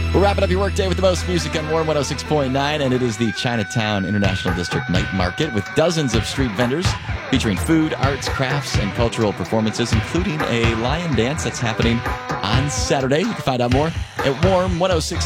We're wrapping up your workday with the most music on Warm 106.9, and it is the Chinatown International District Night Market with dozens of street vendors featuring food, arts, crafts, and cultural performances, including a lion dance that's happening on Saturday. You can find out more at warm1069.com.